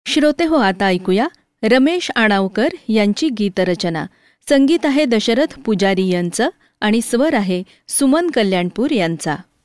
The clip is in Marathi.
श्रोते हो, आता ऐकूया रमेश आणावकर यांची गीतरचना. संगीत आहे दशरथ पुजारी यांचं आणि स्वर आहे सुमन कल्याणपूर यांचा.